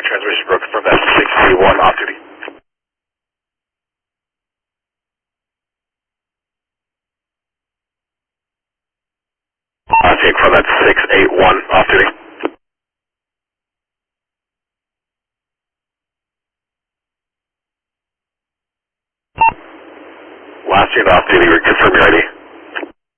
transmission broken from that 681 off duty. Take from that 681 off duty. Last unit off duty, confirm your ID.